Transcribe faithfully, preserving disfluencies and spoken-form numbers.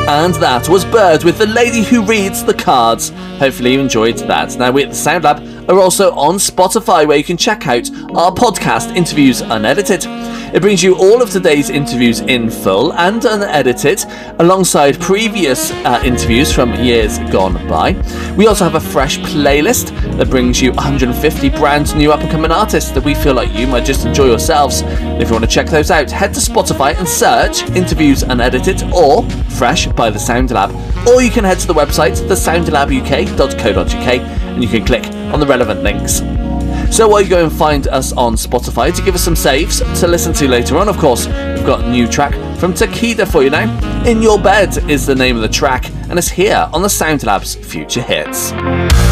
And that was Bird with The Lady Who Reads the Cards. Hopefully you enjoyed that. Now, we at the Sound Lab are also on Spotify, where you can check out our podcast, Interviews Unedited. It brings you all of today's interviews in full and unedited, alongside previous uh, interviews from years gone by. We also have a fresh playlist that brings you one hundred fifty brand new up-and-coming artists that we feel like you might just enjoy yourselves. And if you want to check those out, head to Spotify and search Interviews Unedited or Fresh by The Sound Lab. Or you can head to the website, the sound lab u k dot co dot u k, and you can click on the relevant links. So while you go and find us on Spotify to give us some saves to listen to later on, of course, we've got a new track from Takida for you now. In Your Bed is the name of the track, and it's here on the Sound Lab's Future Hits.